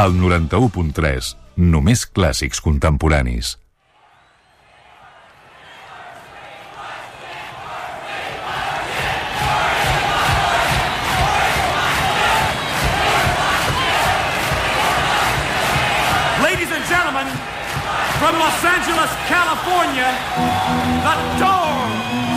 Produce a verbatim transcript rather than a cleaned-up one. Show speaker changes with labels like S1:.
S1: Al noranta-u punt tres, només clàssics contemporanis.
S2: Ladies and gentlemen, from Los Angeles, California, the Doors!